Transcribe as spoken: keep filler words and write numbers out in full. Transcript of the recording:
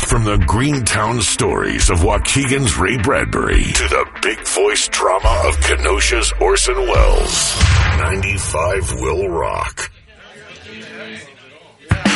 From the Greentown stories of Waukegan's Ray Bradbury to the big voice drama of Kenosha's Orson Welles, ninety-five will rock.